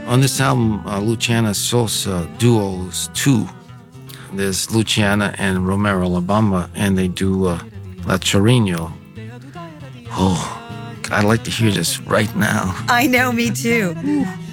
On this album, Luciana Sosa duos two. There's Luciana and Romero Labamba, and they do La Chorino. Oh, I'd like to hear this right now. I know, me too.